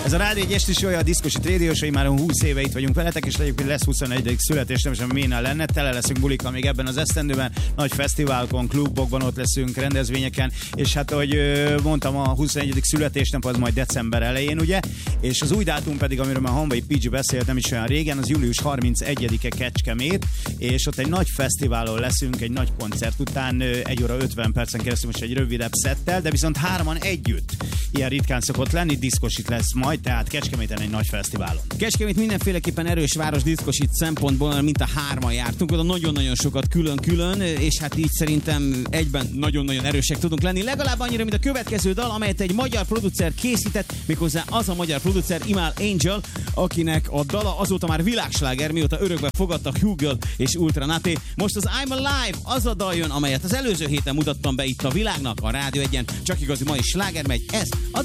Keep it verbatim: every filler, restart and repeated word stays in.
Ez a Rádió egy esti show, a Diszkosit Radio Show, már húsz éve itt vagyunk veletek, és egyébként lesz huszonegyedik születés, nem sem ména lenne, tele leszünk bulika még ebben az esztendőben, nagy fesztiválokon, klubokban ott leszünk, rendezvényeken, és hát ahogy mondtam, a huszonegyedik születésnap az majd december elején, ugye, és az új dátum pedig, amiről már Honvai pé gé beszélt nem is olyan régen, az július harmincegyedike Kecskemét, és ott egy nagy fesztiválon leszünk, egy nagy koncert után, egy óra ötven percen keresztül most egy rövidebb szettel, de viszont hárman együtt. Ilyen ritkán szokott lenni, Diszkosit lesz majd, tehát Kecskeméten egy nagy fesztiválon. Kecskemét mindenféleképpen erős város diszkosit szempontból, mint a hárman jártunk, oda nagyon-nagyon sokat külön-külön, és hát így szerintem egyben nagyon-nagyon erősek tudunk lenni. Legalább annyira, mint a következő dal, amelyet egy magyar producer készített, méghozzá az a magyar producer, Imal Angel, akinek a dala azóta már világsláger, mióta örökbe fogadtak Hugo és Ultra Naté. Most az I'm Alive az a dal jön, amelyet az előző héten mutattam be itt a világnak, a Rádió egyen, csak igazi mai sláger megy, ez a